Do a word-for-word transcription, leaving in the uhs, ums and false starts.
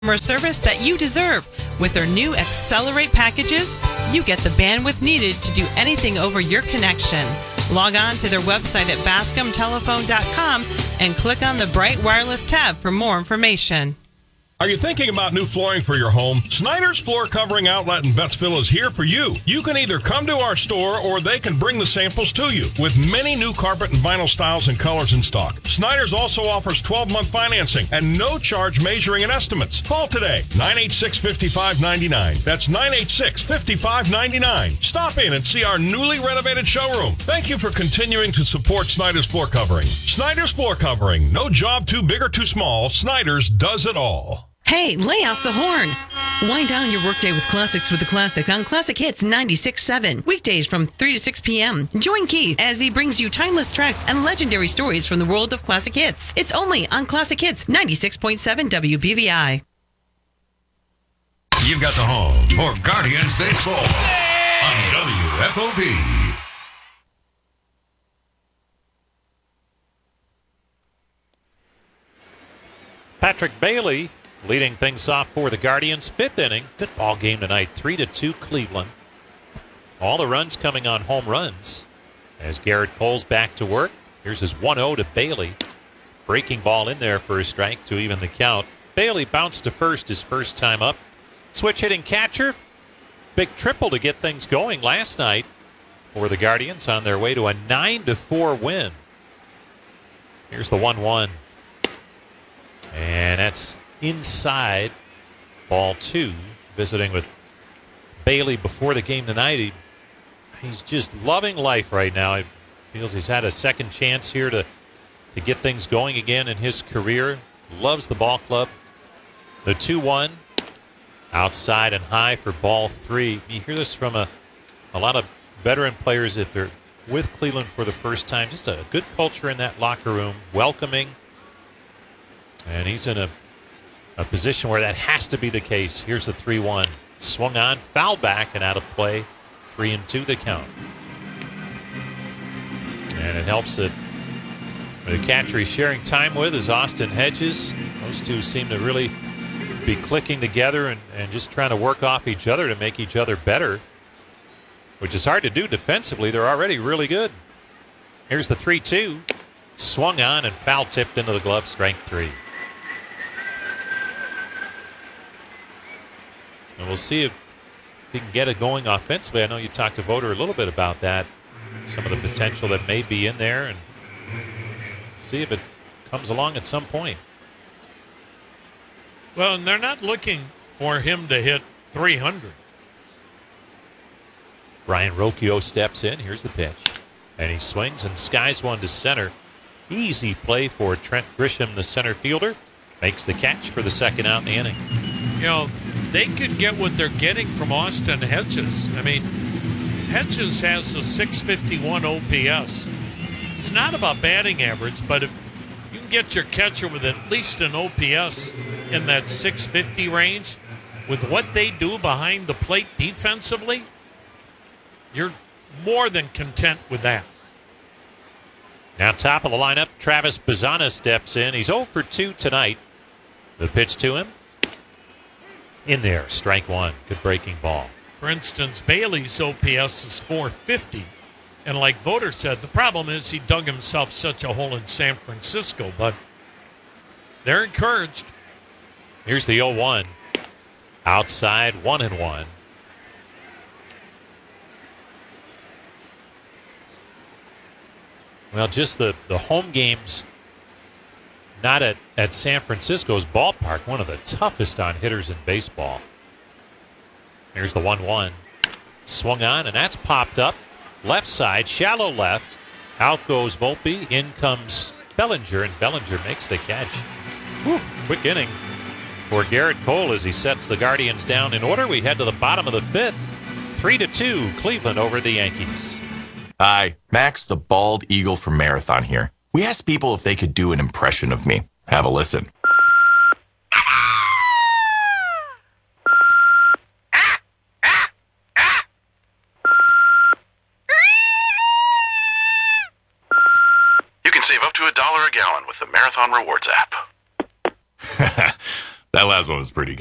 service that you deserve. With their new Accelerate packages, you get the bandwidth needed to do anything over your connection. Log on to their website at bascom telephone dot com and click on the Bright Wireless tab for more information. Are you thinking about new flooring for your home? Snyder's Floor Covering Outlet in Bettsville is here for you. You can either come to our store or they can bring the samples to you with many new carpet and vinyl styles and colors in stock. Snyder's also offers twelve-month financing and no charge measuring and estimates. Call today, nine eight six, five five nine nine. That's nine eight six, five five nine nine. Stop in and see our newly renovated showroom. Thank you for continuing to support Snyder's Floor Covering. Snyder's Floor Covering. No job too big or too small. Snyder's does it all. Hey, lay off the horn. Wind down your workday with classics with the Classic on Classic Hits ninety-six point seven. Weekdays from three to six p.m. Join Keith as he brings you timeless tracks and legendary stories from the world of classic hits. It's only on Classic Hits ninety-six point seven W B V I. You've got the home for Guardians Baseball on W F O P. Patrick Bailey leading things off for the Guardians. Fifth inning. Good ball game tonight. Three to two Cleveland. All the runs coming on home runs as Garrett Cole's back to work. Here's his one oh to Bailey. Breaking ball in there for a strike to even the count. Bailey bounced to first his first time up. Switch hitting catcher. Big triple to get things going last night for the Guardians on their way to a nine to four win. Here's the one one. And that's inside, ball two. Visiting with Bailey before the game tonight. He, he's just loving life right now. He feels he's had a second chance here to, to get things going again in his career. Loves the ball club. The two one. Outside and high for ball three. You hear this from a, a lot of veteran players if they're with Cleveland for the first time. Just a good culture in that locker room. Welcoming. And he's in a, a position where that has to be the case. Here's the three one. Swung on, foul back, and out of play. Three and two the count. And it helps that the catcher he's sharing time with is Austin Hedges. Those two seem to really be clicking together and, and just trying to work off each other to make each other better, which is hard to do defensively. They're already really good. Here's the three two. Swung on and foul tipped into the glove, strike three. And we'll see if he can get it going offensively. I know you talked to Voter a little bit about that, some of the potential that may be in there, and see if it comes along at some point. Well, and they're not looking for him to hit three hundred. Brian Rocchio steps in. Here's the pitch. And he swings and skies one to center. Easy play for Trent Grisham, the center fielder. Makes the catch for the second out in the inning. You know, they could get what they're getting from Austin Hedges. I mean, Hedges has a six fifty-one O P S. It's not about batting average, but if you can get your catcher with at least an O P S in that six fifty range, with what they do behind the plate defensively, you're more than content with that. Now top of the lineup, Travis Bazzana steps in. He's oh for two tonight. The pitch to him. In there, strike one. Good breaking ball. For instance, Bailey's O P S is four fifty. And like Voter said, the problem is he dug himself such a hole in San Francisco. But they're encouraged. Here's the oh one. Outside, one and one. Well, just the, the home games, not at, at San Francisco's ballpark, one of the toughest on hitters in baseball. Here's the one one. Swung on, and that's popped up. Left side, shallow left. Out goes Volpe. In comes Bellinger, and Bellinger makes the catch. Whew, quick inning for Garrett Cole as he sets the Guardians down in order. We head to the bottom of the fifth. Three to two, Cleveland over the Yankees. Hi, Max the Bald Eagle from Marathon here. We asked people if they could do an impression of me. Have a listen. You can save up to a dollar a gallon with the Marathon Rewards app. That last one was pretty good.